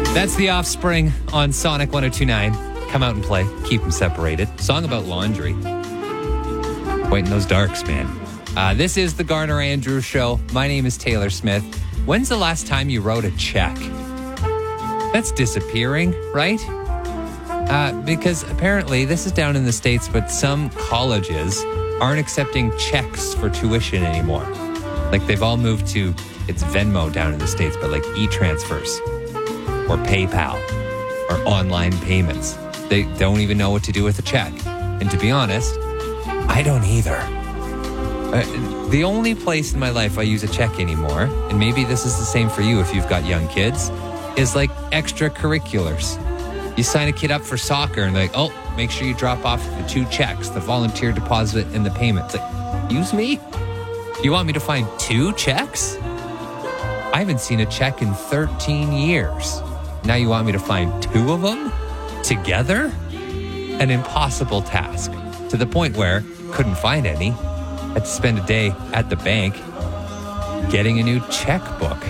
That's The Offspring on Sonic 102.9. Come out and play. Keep them separated. Song about laundry. Wait in those darks, man. This is the Garner Andrews Show. My name is Taylor Smith. When's the last time you wrote a check? That's disappearing, right? Because apparently, this is down in the States, but some colleges aren't accepting checks for tuition anymore. Like they've all moved to, it's Venmo down in the States, but like e-transfers or PayPal or online payments. They don't even know what to do with a check. And to be honest, I don't either. The only place in my life I use a check anymore, and maybe this is the same for you if you've got young kids, is like extracurriculars. You sign a kid up for soccer and they're like, oh, make sure you drop off the 2 checks, the volunteer deposit and the payment. It's like, use me? You want me to find 2 checks? I haven't seen a check in 13 years. Now you want me to find 2 of them together? An impossible task, to the point where couldn't find any. Had to spend a day at the bank getting a new checkbook.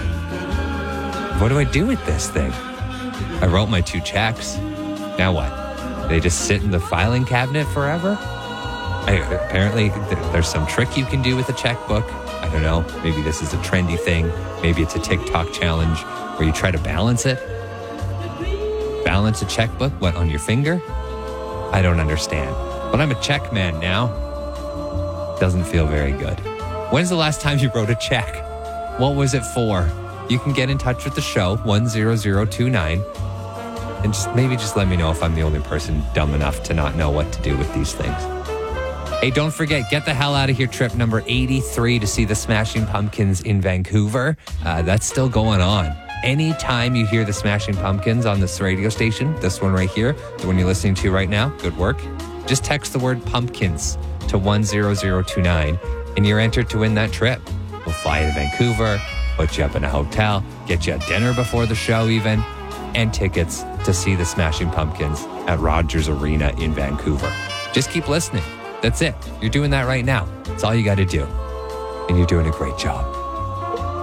What do I do with this thing? I wrote my 2 checks. Now what? They just sit in the filing cabinet forever? Apparently, there's some trick you can do with a checkbook. I don't know. Maybe this is a trendy thing. Maybe it's a TikTok challenge where you try to balance it. Balance a checkbook? What, on your finger? I don't understand. But I'm a check man now. Doesn't feel very good. When's the last time you wrote a check? What was it for? You can get in touch with the show, 10029, and just let me know if I'm the only person dumb enough to not know what to do with these things. Hey, don't forget, Get the Hell Out of Here trip number 83 to see the Smashing Pumpkins in Vancouver. That's still going on. Anytime you hear the Smashing Pumpkins on this radio station, this one right here, the one you're listening to right now, good work, just text the word pumpkins to 10029 and you're entered to win that trip. We'll fly you to Vancouver, put you up in a hotel, get you a dinner before the show even, and tickets to see the Smashing Pumpkins at Rogers Arena in Vancouver. Just keep listening. That's it. You're doing that right now. That's all you got to do. And you're doing a great job.